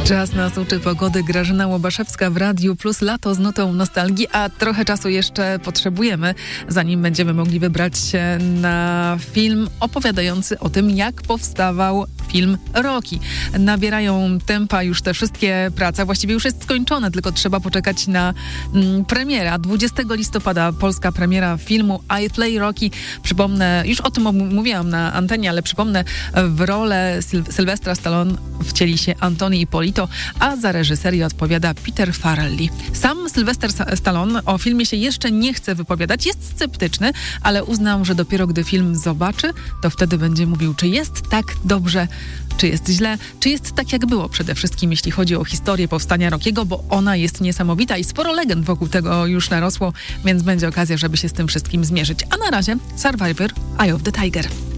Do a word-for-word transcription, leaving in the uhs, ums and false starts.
Czas na suczy pogody. Grażyna Łobaszewska w Radiu Plus. Lato z nutą nostalgii, a trochę czasu jeszcze potrzebujemy, zanim będziemy mogli wybrać się na film opowiadający o tym, jak powstawał film Rocky. Nabierają tempa już te wszystkie prace. Właściwie już jest skończone, tylko trzeba poczekać na mm, premiera. dwudziestego listopada polska premiera filmu I Play Rocky. Przypomnę, już o tym mówiłam na antenie, ale przypomnę, w rolę Syl- Sylwestra Stallone wcieli się Antoni Ippolito, a za reżyserię odpowiada Peter Farrelly. Sam Sylwester Stallone o filmie się jeszcze nie chce wypowiadać. Jest sceptyczny, ale uznał, że dopiero gdy film zobaczy, to wtedy będzie mówił, czy jest tak dobrze, czy jest źle, czy jest tak, jak było przede wszystkim, jeśli chodzi o historię powstania Rockiego, bo ona jest niesamowita i sporo legend wokół tego już narosło, więc będzie okazja, żeby się z tym wszystkim zmierzyć. A na razie Survivor Eye of the Tiger.